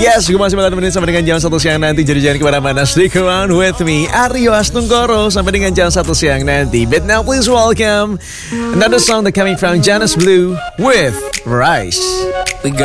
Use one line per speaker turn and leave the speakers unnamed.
Yes, gue masih bakal nemenin sampai dengan jam 1 siang nanti. Jadi jangan kemana-mana, stick around with me, Aryo Astungkoro, sampai dengan jam 1 siang nanti. But now please welcome another song that coming from Jonas Blue with Rise. We go.